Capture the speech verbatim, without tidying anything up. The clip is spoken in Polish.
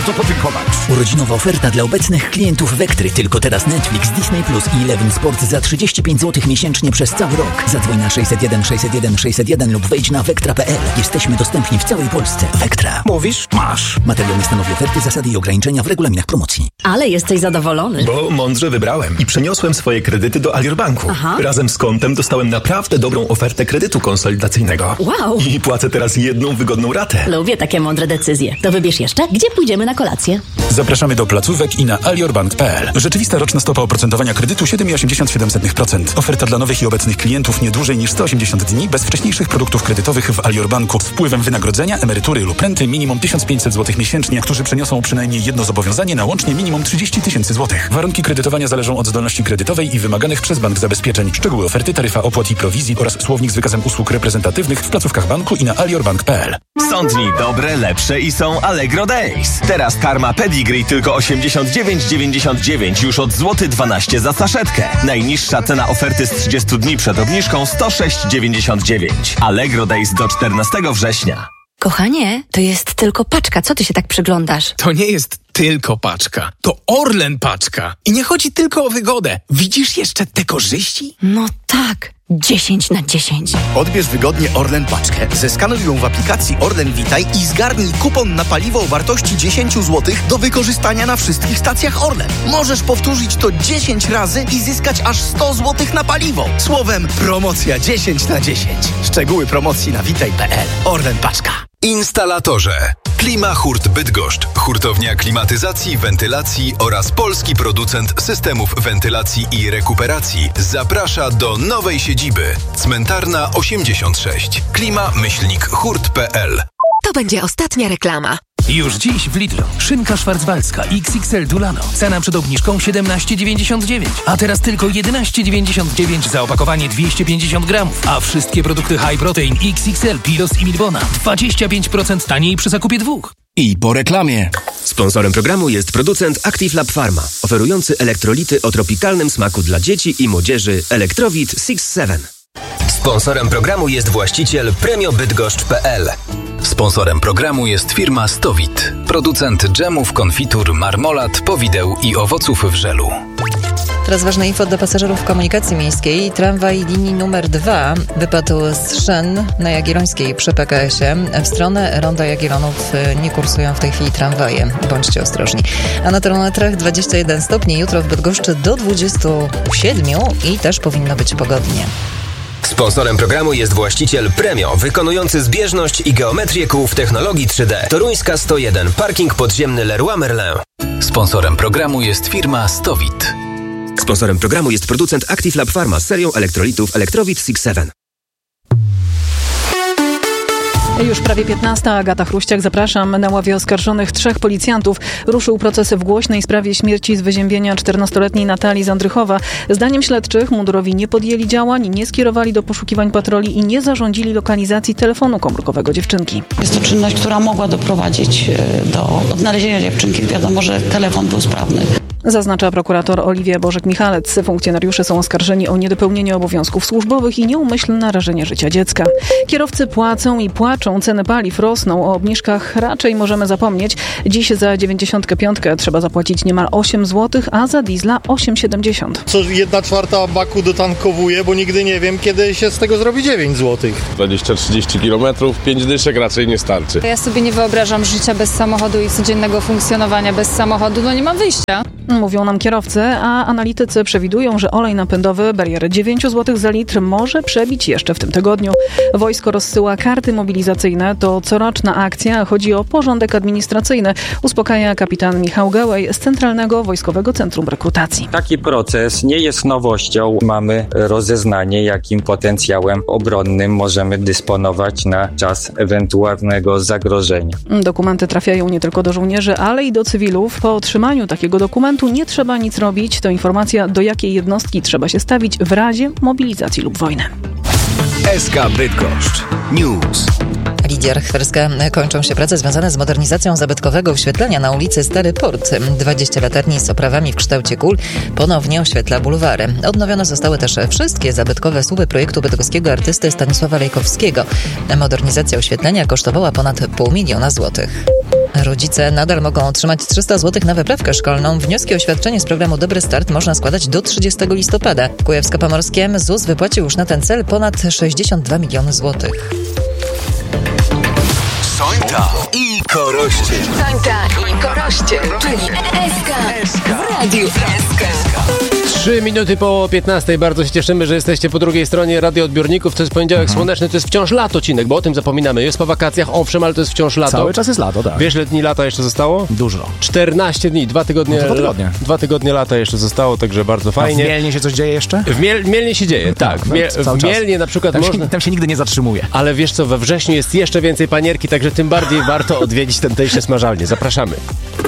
co podziękować. Urodzinowa oferta dla obecnych klientów Vectry. Tylko teraz Netflix, Disney Plus i Eleven Sport za trzydzieści pięć złotych miesięcznie przez cały rok. Zadzwoń na sześćset jeden sześćset jeden sześćset jeden lub wejdź na vectra kropka p l. Jesteśmy dostępni w całej Polsce. Vectra. Mówisz? Masz. Materiał nie stanowi oferty, zasady i ograniczenia w regulaminach promocji. Ale jesteś zadowolony. Bo mądrze wybrałem i przeniosłem swoje kredyty do Alior Banku. Aha. Razem z kontem dostałem naprawdę dobrą ofertę kredytu konsolidacyjnego. Wow. I płacę teraz jedną wygodną ratę. Lubię takie mądre decyzje. To wybierz jeszcze, gdzie pójdziemy na kolację. Zapraszamy do placówek i na aliorbank kropka p l. Rzeczywista roczna stopa oprocentowania kredytu siedem przecinek osiemdziesiąt siedem procent. Oferta dla nowych i obecnych klientów nie dłużej niż sto osiemdziesiąt dni bez wcześniejszych produktów kredytowych w Alior Banku z wpływem wynagrodzenia, emerytury lub renty minimum tysiąc pięćset złotych miesięcznie, którzy przeniosą przynajmniej jedno zobowiązanie na łącznie minimum trzydzieści tysięcy złotych. Warunki kredytowania zależą od zdolności kredytowej i wymaganych przez bank zabezpieczeń. Szczegóły oferty, taryfa opłat i prowizji oraz słownik z wykazem usług reprezentatywnych w placówkach banku i na aliorbank kropka p l. Są dni dobre, lepsze i są Allegro Days. Teraz karma Pedigree tylko osiemdziesiąt dziewięć dziewięćdziesiąt dziewięć już od złoty dwanaście za saszetkę. Najniższa cena oferty z trzydziestu dni przed obniżką sto sześć dziewięćdziesiąt dziewięć. Allegro Days do czternastego września. Kochanie, to jest tylko paczka. Co ty się tak przyglądasz? To nie jest tylko paczka. To Orlen paczka. I nie chodzi tylko o wygodę. Widzisz jeszcze te korzyści? No tak. dziesięć na dziesięć. Odbierz wygodnie Orlen paczkę, zeskanuj ją w aplikacji Orlen Witaj i zgarnij kupon na paliwo o wartości dziesięć złotych do wykorzystania na wszystkich stacjach Orlen. Możesz powtórzyć to dziesięć razy i zyskać aż sto złotych na paliwo. Słowem, promocja dziesięć na dziesięć. Szczegóły promocji na witaj kropka p l. Orlen paczka. Instalatorze. Klimahurt Bydgoszcz. Hurtownia klimatyzacji, wentylacji oraz polski producent systemów wentylacji i rekuperacji zaprasza do nowej siedziby. Cmentarna osiemdziesiąt sześć. klima myślnik hurt kropka p l. To będzie ostatnia reklama. Już dziś w Lidlu. Szynka szwarcwalska X X L Dulano. Cena przed obniżką siedemnaście dziewięćdziesiąt dziewięć, a teraz tylko jedenaście dziewięćdziesiąt dziewięć za opakowanie dwieście pięćdziesiąt gramów. A wszystkie produkty High Protein X X L, Pilos i Milbona dwadzieścia pięć procent taniej przy zakupie dwóch. I po reklamie. Sponsorem programu jest producent Active Lab Pharma, oferujący elektrolity o tropikalnym smaku dla dzieci i młodzieży Electrowit six seven. Sponsorem programu jest właściciel premio bydgoszcz kropka p l. Sponsorem programu jest firma Stowit, producent dżemów, konfitur, marmolad, powideł i owoców w żelu. Teraz ważne info dla pasażerów komunikacji miejskiej. Tramwaj linii numer dwa wypadł z szyn na Jagiellońskiej przy P K S-ie. W stronę Ronda Jagiellonów nie kursują w tej chwili tramwaje. Bądźcie ostrożni. A na termometrach dwadzieścia jeden stopni. Jutro w Bydgoszczy do dwudziestu siedmiu i też powinno być pogodnie. Sponsorem programu jest właściciel Premio, wykonujący zbieżność i geometrię kół w technologii trzy D. Toruńska sto jeden, parking podziemny Leroy Merlin. Sponsorem programu jest firma Stowit. Sponsorem programu jest producent Active Lab Pharma z serią elektrolitów Electrowit six seven. Już prawie piętnasta. Agata Chruściak, zapraszam. Na ławie oskarżonych trzech policjantów ruszył proces w głośnej sprawie śmierci z wyziębienia czternastoletniej Natalii z Andrychowa. Zdaniem śledczych mundurowi nie podjęli działań, nie skierowali do poszukiwań patroli i nie zarządzili lokalizacji telefonu komórkowego dziewczynki. Jest to czynność, która mogła doprowadzić do odnalezienia dziewczynki. Wiadomo, że telefon był sprawny. Zaznacza prokurator Oliwia Bożek-Michalec. Funkcjonariusze są oskarżeni o niedopełnienie obowiązków służbowych i nieumyślne narażenie życia dziecka. Kierowcy płacą i płaczą, ceny paliw rosną, o obniżkach raczej możemy zapomnieć. Dziś za dziewięćdziesiątkę piątkę trzeba zapłacić niemal osiem złotych, a za diesla osiem siedemdziesiąt. Co jedna czwarta baku dotankowuję, bo nigdy nie wiem, kiedy się z tego zrobi dziewięć złotych. dwadzieścia trzydzieści kilometrów, pięć dyszek raczej nie starczy. Ja sobie nie wyobrażam życia bez samochodu i codziennego funkcjonowania bez samochodu, no nie mam wyjścia. Mówią nam kierowcy, a analitycy przewidują, że olej napędowy barierę dziewięć złotych za litr może przebić jeszcze w tym tygodniu. Wojsko rozsyła karty mobilizacyjne. To coroczna akcja. Chodzi o porządek administracyjny. Uspokaja kapitan Michał Gałej z Centralnego Wojskowego Centrum Rekrutacji. Taki proces nie jest nowością. Mamy rozeznanie, jakim potencjałem obronnym możemy dysponować na czas ewentualnego zagrożenia. Dokumenty trafiają nie tylko do żołnierzy, ale i do cywilów. Po otrzymaniu takiego dokumentu nie trzeba nic robić. To informacja, do jakiej jednostki trzeba się stawić w razie mobilizacji lub wojny. S K Bydgoszcz News. Lidia Rachwerska. Kończą się prace związane z modernizacją zabytkowego oświetlenia na ulicy Stary Port. dwadzieścia latarni z oprawami w kształcie kul ponownie oświetla bulwary. Odnowione zostały też wszystkie zabytkowe słupy projektu bydgoskiego artysty Stanisława Lejkowskiego. Modernizacja oświetlenia kosztowała ponad pół miliona złotych. Rodzice nadal mogą otrzymać trzysta złotych na wyprawkę szkolną. Wnioski o świadczenie z programu Dobry Start można składać do trzydziestego listopada. W Kujawsko-Pomorskiem Z U S wypłacił już na ten cel ponad sześćdziesiąt dwa miliony złotych. Sońta i Koroście. Sońta i Koroście, czyli S K w Radiu S K. Trzy minuty po piętnastej. Bardzo się cieszymy, że jesteście po drugiej stronie radioodbiorników. To jest poniedziałek mhm. słoneczny, to jest wciąż lato, Cinek, bo o tym zapominamy. Jest po wakacjach, owszem, ale to jest wciąż lato. Cały czas jest lato, tak. Wiesz, ile dni lata jeszcze zostało? Dużo. czternaście dni, dwa tygodnie. No dwa tygodnie. Dwa tygodnie lata jeszcze zostało, także bardzo fajnie. A w Mielnie się coś dzieje jeszcze? W, Miel- w Mielnie się dzieje, tak. W, Miel- w Mielnie na przykład tam można... Się, tam się nigdy nie zatrzymuje. Ale wiesz co, we wrześniu jest jeszcze więcej panierki, także tym bardziej warto odwiedzić tamtejsze smażalnie. Zapraszamy.